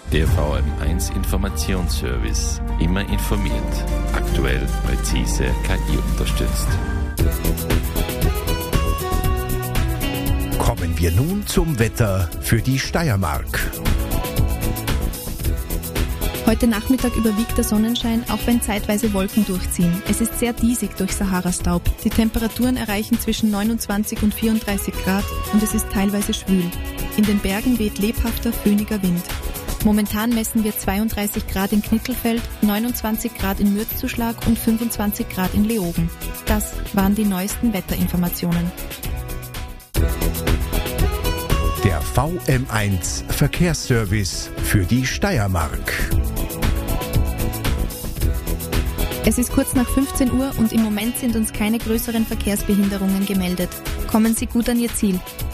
Der VM1 Informationsservice. Immer informiert. Aktuell, präzise, KI unterstützt. Kommen wir nun zum Wetter für die Steiermark. Heute Nachmittag überwiegt der Sonnenschein, auch wenn zeitweise Wolken durchziehen. Es ist sehr diesig durch Saharastaub. Die Temperaturen erreichen zwischen 29 und 34 Grad und es ist teilweise schwül. In den Bergen weht lebhafter, föhniger Wind. Momentan messen wir 32 Grad in Knittelfeld, 29 Grad in Mürzzuschlag und 25 Grad in Leoben. Das waren die neuesten Wetterinformationen. Der VM1 Verkehrsservice für die Steiermark. Es ist kurz nach 15 Uhr und im Moment sind uns keine größeren Verkehrsbehinderungen gemeldet. Kommen Sie gut an Ihr Ziel.